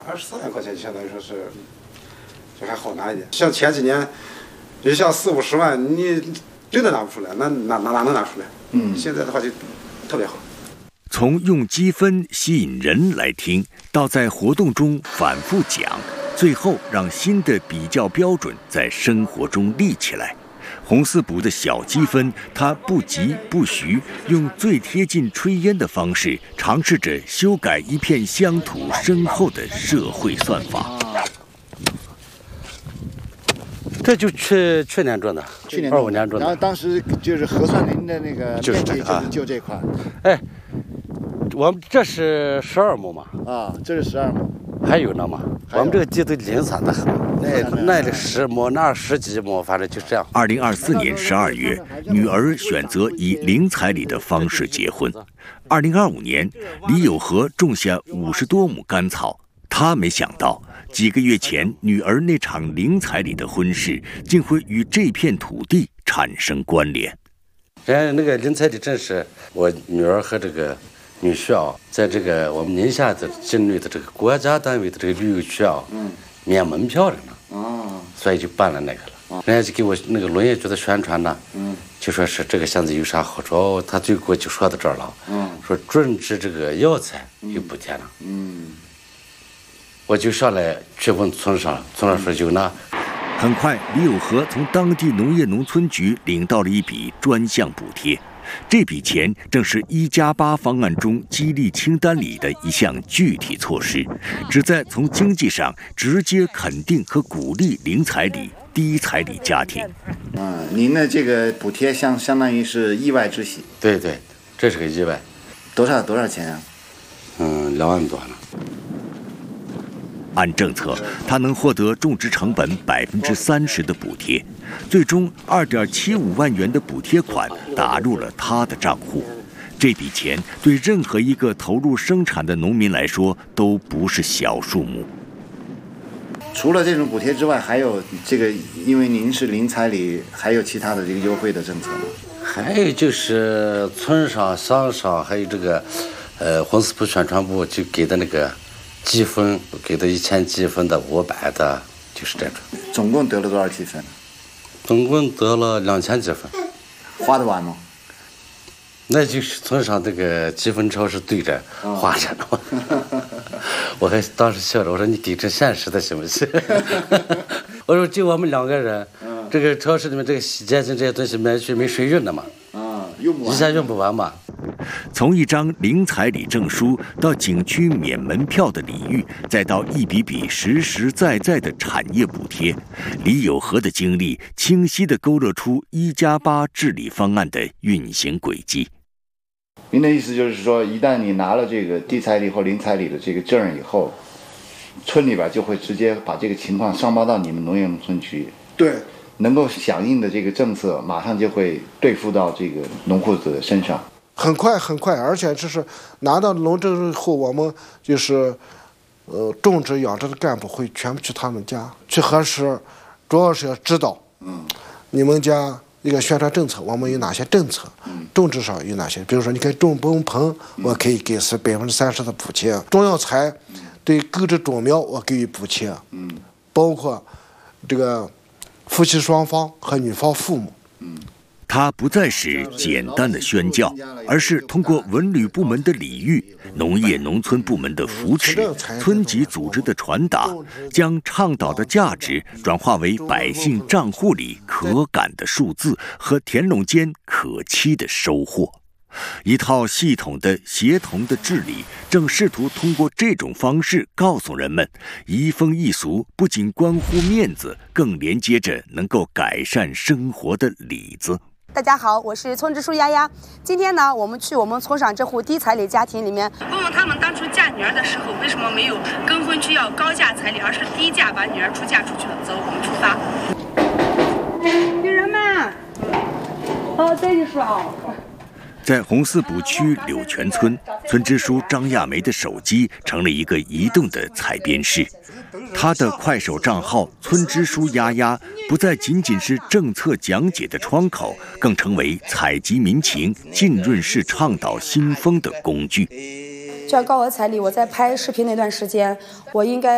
24万块钱相当于说是，就还好拿一点。像前几年，就像40、50万，你真的拿不出来，哪能拿出来？现在的话就特别好。 从用积分吸引人来听，到在活动中反复讲，最后让新的比较标准在生活中立起来。红四补的小积分，他不急不徐，用最贴近炊烟的方式，尝试着修改一片乡土深厚的社会算法。 这就去年种的，去年25年种的。 然后当时就是核酸林的那个面积就这块。 哎，我们这是12亩嘛？ 啊，这是12亩。 还有呢嘛？我们这个地都零散的很，那里10亩，那10几亩，反正就这样。 2024年12月，女儿选择以零彩礼的方式结婚。2025年，李有和种下50多亩干草，他没想到几个月前女儿那场零彩礼的婚事，竟会与这片土地产生关联。 人家那个零彩礼正是我女儿和这个女婿啊，在这个我们宁夏的境内的这个国家单位的这个旅游区啊，免门票的呢，所以就办了那个了。人家就给我那个农业局的宣传呢，就说是这个巷子有啥好处哦，他就给我就说到这儿了，说种植这个药材有补贴呢，我就上来去问村上说有呢。 很快，李有和从当地农业农村局领到了一笔专项补贴。这笔钱正是1+8方案中激励清单里的一项具体措施，旨在从经济上直接肯定和鼓励零彩礼、低彩礼家庭。 您的这个补贴相当于是意外之喜。 对，这是个意外。 多少钱啊 ？2万多呢。 按政策，他能获得种植成本30%的补贴，最终2.75万元的补贴款打入了他的账户。这笔钱对任何一个投入生产的农民来说都不是小数目。 除了这种补贴之外，还有这个，因为您是零彩礼，还有其他的这个优惠的政策吗？ 还有就是村上、乡上，还有这个红四补宣传部就给的那个积分，给的1000积分的、500的，就是这种。 总共得了多少积分？ 总共得了2000积分。 花得完吗？ 那就是村上这个积分钞是对着花着的嘛。我还当时笑着，我说你抵成现实的行不行？我说就我们2个人，这个超市里面这个洗洁精这些东西买去没谁用的嘛，一下用不完嘛。 从一张零彩礼证书到景区免门票的礼遇，再到一笔笔实实在在的产业补贴，李有和的经历清晰地勾勒出1+8治理方案的运行轨迹。 您的意思就是说，一旦你拿了这个低彩礼或零彩礼的这个证以后，村里边就会直接把这个情况上报到你们农业农村局， 对， 能够响应的这个政策马上就会兑付到这个农户的身上。 很快，而且就是拿到农证以后，我们就是种植养殖的干部会全部去他们家去核实，主要是要知道，你们家一个宣传政策，我们有哪些政策，种植上有哪些，比如说你可以种崩棚，我可以给30%的补贴，中药材对购置种苗我给予补贴，包括这个夫妻双方和女方父母。 它不再是简单的宣教，而是通过文旅部门的礼遇、农业农村部门的扶持、村级组织的传达，将倡导的价值转化为百姓账户里可感的数字和田垄间可期的收获。一套系统的、协同的治理，正试图通过这种方式告诉人们，移风易俗不仅关乎面子，更连接着能够改善生活的里子。 大家好，我是村支书丫丫。今天呢，我们去我们村上这户低彩礼家庭里面，问问他们当初嫁女儿的时候，为什么没有跟婚区要高价彩礼，而是低价把女儿出嫁出去了。走，我们出发。女人们，好，等你说啊。 在红四补区柳泉村，村支书张亚梅的手机成了一个移动的采编室。他的快手账号“村支书丫丫”不再仅仅是政策讲解的窗口，更成为采集民情、浸润式倡导新风的工具。 就像高额彩礼，我在拍视频那段时间，我应该